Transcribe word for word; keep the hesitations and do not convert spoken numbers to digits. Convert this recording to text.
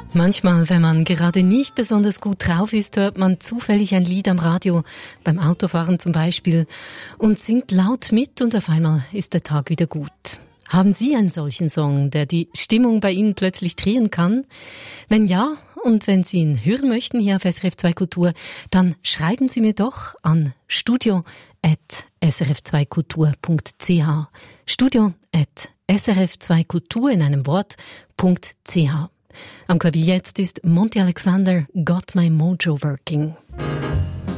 Manchmal, wenn man gerade nicht besonders gut drauf ist, hört man zufällig ein Lied am Radio, beim Autofahren zum Beispiel, und singt laut mit und auf einmal ist der Tag wieder gut. Haben Sie einen solchen Song, der die Stimmung bei Ihnen plötzlich drehen kann? Wenn ja, und wenn Sie ihn hören möchten hier auf S R F zwei Kultur, dann schreiben Sie mir doch an studio at s r f zwei kultur punkt c h. studio at s r f zwei kultur in einem Wort .ch. Am Klavier jetzt ist Monty Alexander, Got My Mojo Working.